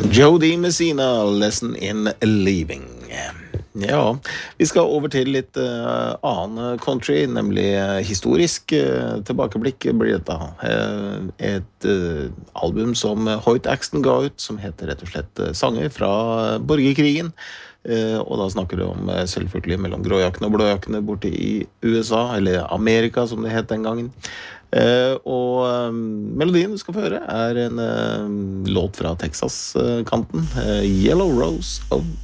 Jody Messina, Lesson in Leaving. Ja, vi skal over til litt annen country, nemlig historisk tilbakeblikk blir dette. Et album som Hoyt Axton ga ut, som heter rett og slett sanger fra borgerkrigen. Og da snakker det om selvfølgelig mellom gråjakkene og blåjakkene borte i USA, eller Amerika som det het den gangen. Og melodien du skal få høre en låt fra Texas-kanten, Yellow Rose of